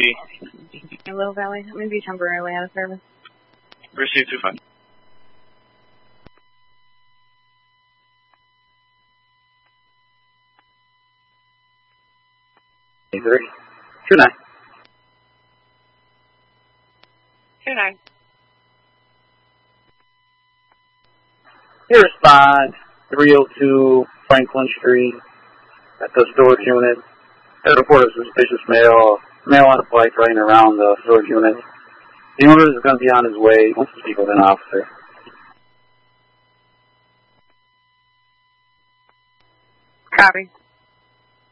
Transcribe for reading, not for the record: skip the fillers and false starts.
Little Valley. I'm going to be temporarily out of service. Received 2-5. Hey, 2-9. 2-9. Here respond 302 Franklin Street at the storage unit. They report a suspicious male on a bike riding around the storage unit. The owner is going to be on his way. He wants to speak with an officer. Copy.